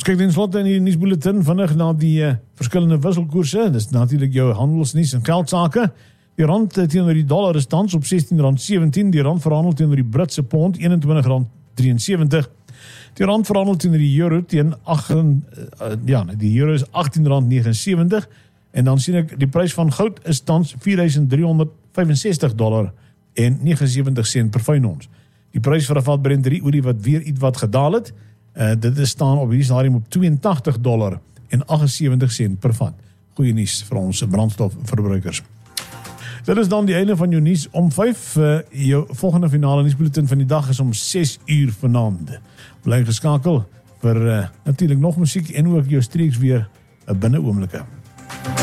Kyk ten slotte in die nuusbulletin vinnig na die verskillende wisselkoerse. Dis natuurlik jou handelsnuus en geldsake. Die rand teenoor die dollar is tans op R16.17, die rand verhandel teenoor die Britse pond R21.73. Die rand verhandel teenoor die euro teen die euro is R18.79 en dan sien ek die prys van goud is tans $4.365 en 79 sent per fyn ons. Die prys vir 'n vat Brent olie wat weer ietwat gedaal het, dit is staan op hierdie stadium op $82 en 78 sent per vat. Goeie nuus vir ons brandstofverbruikers. Dit is dan die einde van jou nuus om 5. Jou volgende finale nuusbulletin van die dag is om 6 uur vanaand. Bly geskakel vir natuurlik nog musiek en ook jou streeks weer binne oomblikke.